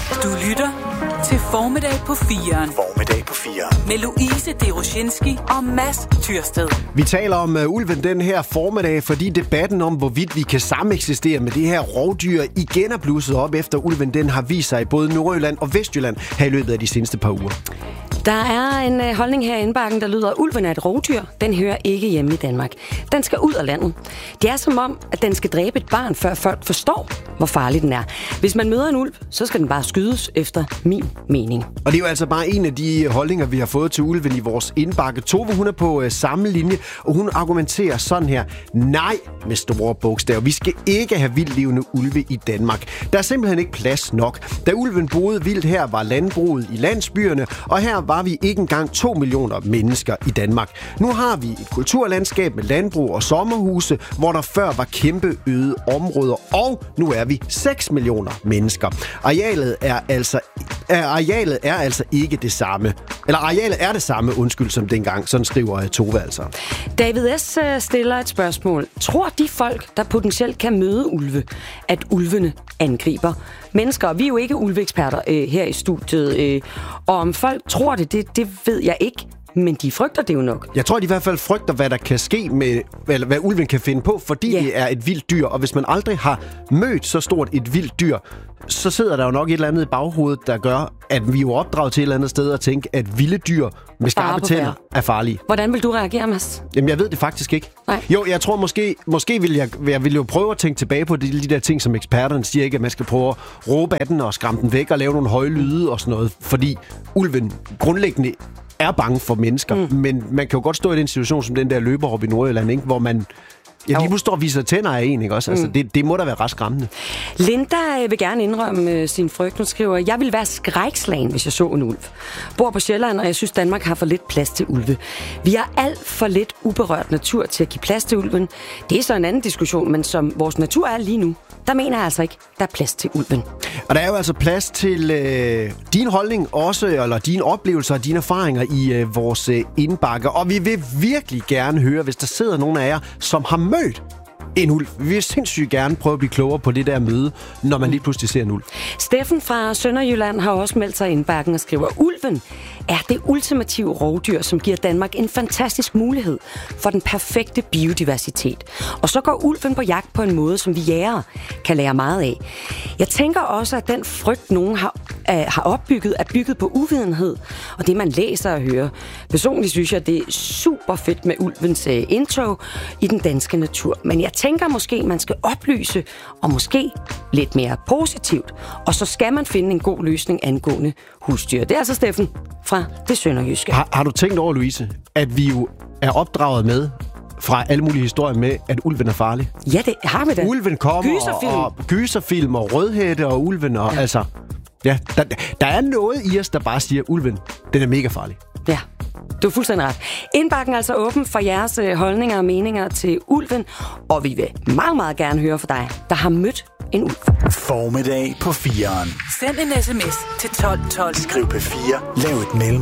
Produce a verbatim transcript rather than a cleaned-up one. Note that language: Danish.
Du lytter til Formiddag på firen. Formiddag på firen. Med Louise Deroshinski og Mads Tyrsted. Vi taler om uh, ulven den her formiddag, fordi debatten om, hvorvidt vi kan sameksistere med det her rovdyr, igen er blusset op, efter ulven den har vist sig i både Nordjylland og Vestjylland her i løbet af de seneste par uger. Der er en øh, holdning her i indbakken, der lyder, at ulven er et rovdyr. Den hører ikke hjemme i Danmark. Den skal ud af landet. Det er som om, at den skal dræbe et barn, før folk forstår, hvor farlig den er. Hvis man møder en ulv, så skal den bare skydes efter min mening. Og det er jo altså bare en af de holdninger, vi har fået til ulven i vores indbakke. Tove, hun er på øh, samme linje, og hun argumenterer sådan her. Nej, med store bogstaver. Vi skal ikke have vildlevende ulve i Danmark. Der er simpelthen ikke plads nok. Da ulven boede vildt her, var landbruget i landsbyerne, og her var vi ikke engang to millioner mennesker i Danmark. Nu har vi et kulturlandskab med landbrug og sommerhuse, hvor der før var kæmpe øde områder, og nu er vi seks millioner mennesker. Arealet er altså arealet er altså ikke det samme. Eller arealet er det samme, undskyld, som dengang, sådan skriver Tove altså. David S. stiller et spørgsmål. Tror de folk, der potentielt kan møde ulve, at ulvene angriber mennesker? Vi er jo ikke ulveeksperter øh, her i studiet, øh, og om folk tror det, det, det ved jeg ikke. Men de frygter det jo nok. Jeg tror, de i hvert fald frygter, hvad der kan ske med, eller hvad ulven kan finde på, fordi yeah. det er et vildt dyr. Og hvis man aldrig har mødt så stort et vildt dyr, så sidder der jo nok et eller andet i baghovedet, der gør, at vi er jo opdraget til et eller andet sted at tænke, at vilde dyr med skarpe tænder er farlige. Hvordan vil du reagere, Mads? Jamen, jeg ved det faktisk ikke. Nej. Jo, jeg tror måske, måske vil jeg, jeg vil jo prøve at tænke tilbage på de, de der ting, som eksperterne siger, ikke, at man skal prøve at råbe af den og skræmme den væk og lave nogle høje lyde og sådan noget, fordi ulven grundlæggende er bange for mennesker, mm. men man kan jo godt stå i den situation, som den der løber op i Nordjylland, ikke? Hvor man ja, lige pludselig står og viser tænder af en, ikke også? Altså, mm. det, det må da være ret skræmmende. Linda vil gerne indrømme sin frygt. Hun skriver, jeg vil være skrækslagen, hvis jeg så en ulv. Bor på Sjælland, og jeg synes, Danmark har for lidt plads til ulve. Vi har alt for lidt uberørt natur til at give plads til ulven. Det er så en anden diskussion, men som vores natur er lige nu, der mener jeg altså ikke, der er plads til ulven. Og der er jo altså plads til øh, din holdning også, eller dine oplevelser og dine erfaringer i øh, vores øh, indbakke. Og vi vil virkelig gerne høre, hvis der sidder nogen af jer, som har mødt en ulv. Vi vil sindssygt gerne prøve at blive klogere på det der møde, når man lige pludselig ser en ulv. Steffen fra Sønderjylland har også meldt sig i indbakken og skriver, ulven er det ultimative rovdyr, som giver Danmark en fantastisk mulighed for den perfekte biodiversitet. Og så går ulven på jagt på en måde, som vi jægere kan lære meget af. Jeg tænker også, at den frygt, nogen har, øh, har opbygget, er bygget på uvidenhed, og det man læser og hører. Personligt synes jeg, det er super fedt med ulvens øh, indtog i den danske natur. Men jeg tænker måske, man skal oplyse, og måske lidt mere positivt. Og så skal man finde en god løsning angående husdyr. Det er altså Steffen fra det sønderjyske. Har, har du tænkt over, Louise, at vi jo er opdraget med, fra alle mulige historier med, at ulven er farlig? Ja, det har vi da. Ulven kommer, gyserfilm. Og, og gyserfilm og rødhætte og ulven og ja. altså... Ja, der, der er noget i os, der bare siger, at ulven, den er mega farlig. Ja. Du er fuldstændig ret. Indbakken er altså åben for jeres holdninger og meninger til ulven, og vi vil meget, meget gerne høre fra dig, der har mødt en ulv. Formiddag på firen. Send en sms til tolv tolv. Skriv P fire. Lav et mail.